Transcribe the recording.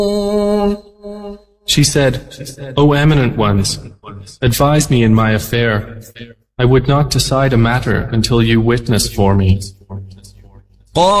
She said, O eminent ones, advise me in my affair. I would not decide a matter until you witness for me.